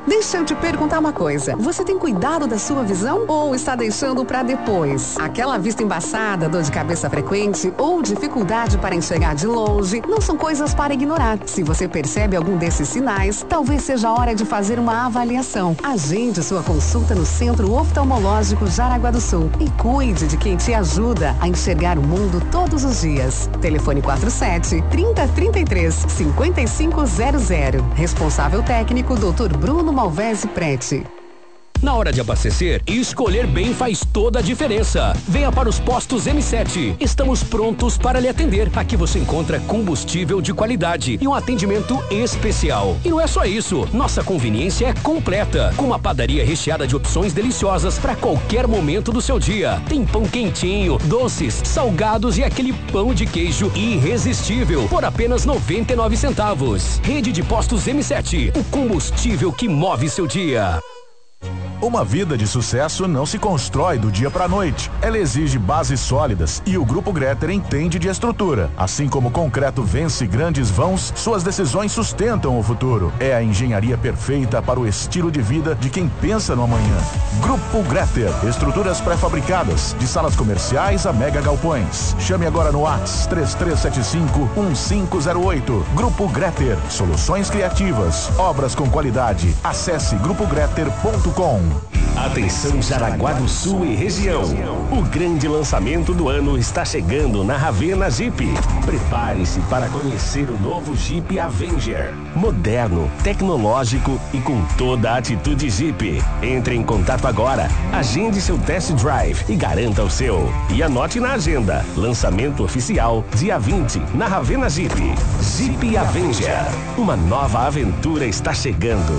Deixa eu te perguntar uma coisa. Você tem cuidado da sua visão ou está deixando para depois? Aquela vista embaçada, dor de cabeça frequente ou dificuldade para enxergar de longe não são coisas para ignorar. Se você percebe algum desses sinais, talvez seja a hora de fazer uma avaliação. Agende sua consulta no Centro Oftalmológico Jaraguá do Sul e cuide de quem te ajuda a enxergar o mundo todos os dias. Telefone 47-3033-5500. Responsável técnico Dr. Bruno Malvese Prete. Na hora de abastecer, escolher bem faz toda a diferença. Venha para os postos M7. Estamos prontos para lhe atender. Aqui você encontra combustível de qualidade e um atendimento especial. E não é só isso. Nossa conveniência é completa, com uma padaria recheada de opções deliciosas para qualquer momento do seu dia. Tem pão quentinho, doces, salgados e aquele pão de queijo irresistível por apenas 99 centavos. Rede de Postos M7, o combustível que move seu dia. Uma vida de sucesso não se constrói do dia para a noite. Ela exige bases sólidas e o Grupo Greter entende de estrutura. Assim como o concreto vence grandes vãos, suas decisões sustentam o futuro. É a engenharia perfeita para o estilo de vida de quem pensa no amanhã. Grupo Greter, estruturas pré-fabricadas, de salas comerciais a mega galpões. Chame agora no WhatsApp 3375-1508. Grupo Greter, soluções criativas, obras com qualidade. Acesse grupogreter.com. Atenção Jaraguá do Sul e região. O grande lançamento do ano está chegando na Ravena Jeep. Prepare-se para conhecer o novo Jeep Avenger. Moderno, tecnológico e com toda a atitude Jeep. Entre em contato agora, agende seu test drive e garanta o seu. E anote na agenda, lançamento oficial dia 20 na Ravena Jeep. Jeep Avenger. Uma nova aventura está chegando.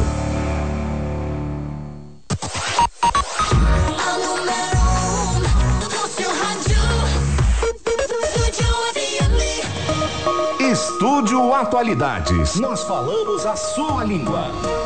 Estúdio Atualidades. Nós falamos a sua língua.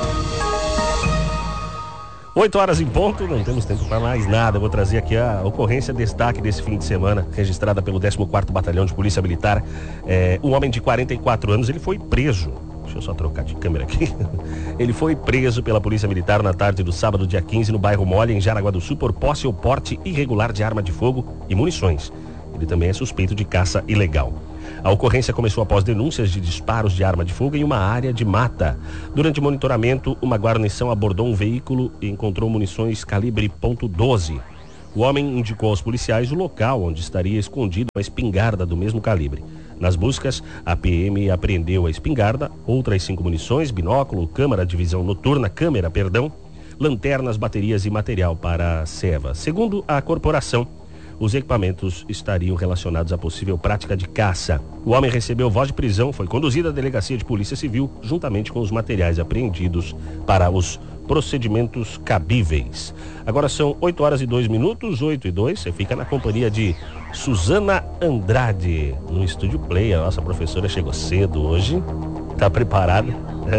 8 horas em ponto, não temos tempo para mais nada. Eu vou trazer aqui a ocorrência destaque desse fim de semana, registrada pelo 14º Batalhão de Polícia Militar. Um homem de 44 anos, ele foi preso. Deixa eu só trocar de câmera aqui. Ele foi preso pela Polícia Militar na tarde do sábado, dia 15, no bairro Mole, em Jaraguá do Sul, por posse ou porte irregular de arma de fogo e munições. Ele também é suspeito de caça ilegal. A ocorrência começou após denúncias de disparos de arma de fogo em uma área de mata. Durante o monitoramento, uma guarnição abordou um veículo e encontrou munições calibre .12. O homem indicou aos policiais o local onde estaria escondido uma espingarda do mesmo calibre. Nas buscas, a PM apreendeu a espingarda, outras 5 munições, binóculo, câmera de visão noturna, lanternas, baterias e material para a ceva. Segundo a corporação, os equipamentos estariam relacionados à possível prática de caça. O homem recebeu voz de prisão, foi conduzido à delegacia de polícia civil, juntamente com os materiais apreendidos para os procedimentos cabíveis. Agora são 8 horas e 2 minutos, 8 e 2. Você fica na companhia de Suzana Andrade, no Estúdio Play. A nossa professora chegou cedo hoje. Tá preparada?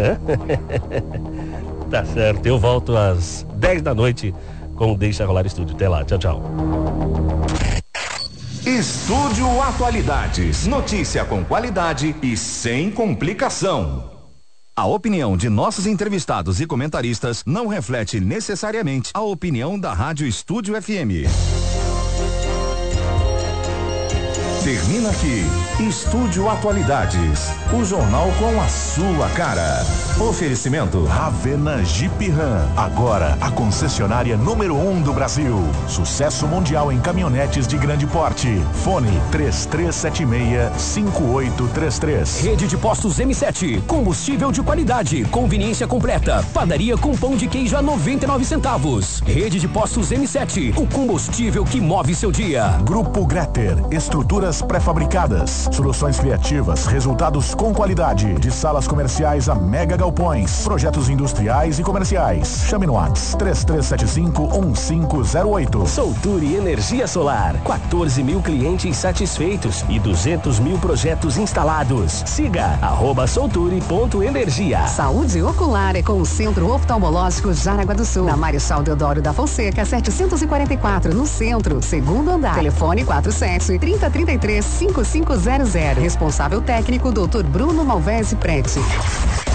Tá certo, eu volto às 10 da noite com o Deixa Rolar Estúdio. Até lá, tchau, tchau. Estúdio Atualidades. Notícia com qualidade e sem complicação. A opinião de nossos entrevistados e comentaristas não reflete necessariamente a opinião da Rádio Estúdio FM. Termina aqui, Estúdio Atualidades, o jornal com a sua cara. Oferecimento Ravena Jeep Ram, agora a concessionária número 1 do Brasil. Sucesso mundial em caminhonetes de grande porte. Fone 3376-5833. Rede de Postos M7, combustível de qualidade, conveniência completa, padaria com pão de queijo a 99 centavos. Rede de Postos M7, o combustível que move seu dia. Grupo Greter, estruturas pré-fabricadas, soluções criativas, resultados com qualidade, de salas comerciais a mega galpões, projetos industriais e comerciais. Chame no WhatsApp 3375-1508. Solturi Energia Solar, 14 mil clientes satisfeitos e 200 mil projetos instalados. Siga @solturi.energia. Saúde ocular é com o Centro Oftalmológico Jaraguá do Sul, na Marechal Deodoro da Fonseca, 744, no centro, segundo andar. Telefone 47-3033-5500. Responsável técnico Dr. Bruno Malvese Prete.